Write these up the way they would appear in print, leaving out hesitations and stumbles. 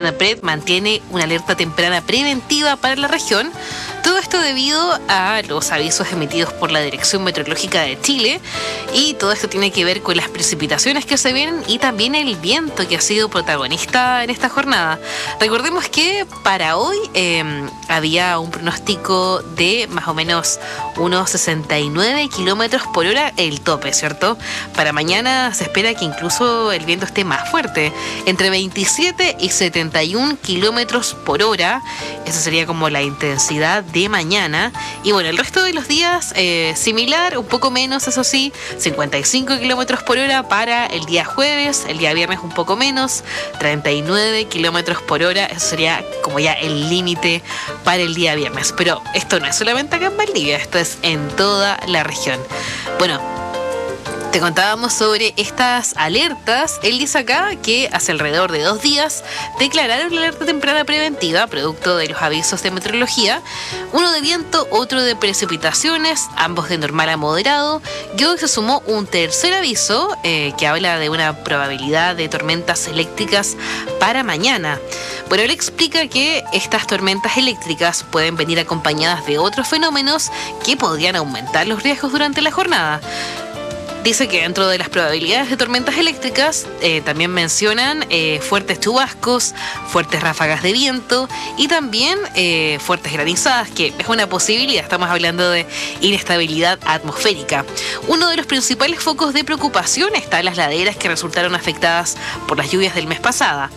SUNAPRED mantiene una alerta temprana preventiva para la región. Todo esto debido a los avisos emitidos por la Dirección Meteorológica de Chile, y todo esto tiene que ver con las precipitaciones que se vienen y también el viento que ha sido protagonista en esta jornada. Recordemos que para hoy había un pronóstico de más o menos unos 69 kilómetros por hora el tope, ¿cierto? Para mañana se espera que incluso el viento esté más fuerte, entre 27 y 71 kilómetros por hora. Esa sería como la intensidad de mañana. Y bueno, el resto de los días similar, un poco menos, eso sí, 55 kilómetros por hora para el día jueves, el día viernes un poco menos, 39 kilómetros por hora, eso sería como ya el límite para el día viernes. Pero esto no es solamente acá en Valdivia, esto es en toda la región. Bueno, te contábamos sobre estas alertas. Él dice acá que hace alrededor de 2 días declararon la alerta temprana preventiva, producto de los avisos de meteorología, uno de viento, otro de precipitaciones, ambos de normal a moderado, y hoy se sumó un tercer aviso que habla de una probabilidad de tormentas eléctricas para mañana. Bueno, él explica que estas tormentas eléctricas pueden venir acompañadas de otros fenómenos que podrían aumentar los riesgos durante la jornada. Dice que dentro de las probabilidades de tormentas eléctricas también mencionan fuertes chubascos, fuertes ráfagas de viento y también fuertes granizadas, que es una posibilidad. Estamos hablando de inestabilidad atmosférica. Uno de los principales focos de preocupación está en las laderas que resultaron afectadas por las lluvias del mes pasado.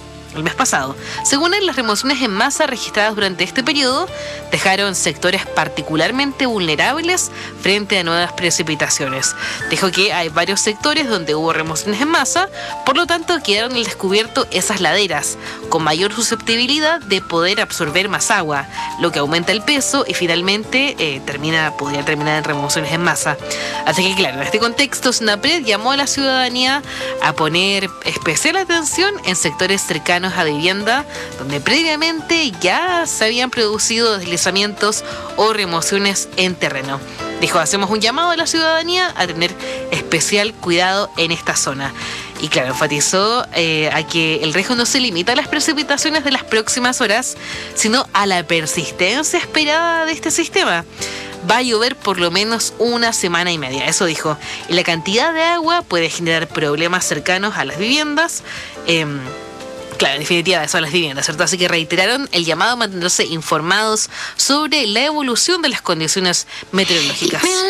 Según él, las remociones en masa registradas durante este periodo dejaron sectores particularmente vulnerables frente a nuevas precipitaciones. Dijo que hay varios sectores donde hubo remociones en masa, por lo tanto quedaron al descubierto esas laderas, con mayor susceptibilidad de poder absorber más agua, lo que aumenta el peso y finalmente podría terminar en remociones en masa. Así que claro, en este contexto, SUNAPRED llamó a la ciudadanía a poner especial atención en sectores cercanos a vivienda donde previamente ya se habían producido deslizamientos o remociones en terreno. Dijo, hacemos un llamado a la ciudadanía a tener especial cuidado en esta zona. Y claro, enfatizó a que el riesgo no se limita a las precipitaciones de las próximas horas, sino a la persistencia esperada de este sistema. Va a llover por lo menos 1 semana y media, eso dijo. Y la cantidad de agua puede generar problemas cercanos a las viviendas. Claro, en definitiva, eso a las viviendas, ¿cierto? Así que reiteraron el llamado a mantenerse informados sobre la evolución de las condiciones meteorológicas.